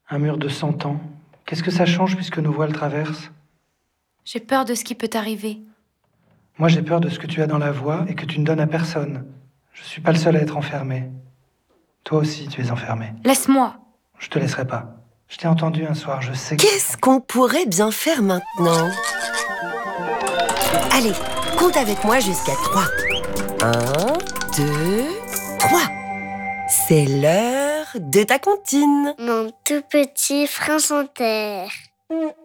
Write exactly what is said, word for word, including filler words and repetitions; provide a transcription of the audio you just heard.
Un mur de cent ans. Qu'est-ce que ça change puisque nos voix le traversent? J'ai peur de ce qui peut t'arriver. Moi, j'ai peur de ce que tu as dans la voix et que tu ne donnes à personne. Je suis pas le seul à être enfermé. Toi aussi, tu es enfermé. Laisse-moi. Je te laisserai pas. Je t'ai entendu un soir, je sais que... Qu'est-ce qu'on pourrait bien faire maintenant? Allez, compte avec moi jusqu'à trois. Un, deux, trois. C'est l'heure de ta comptine. Mon tout petit prince en terre.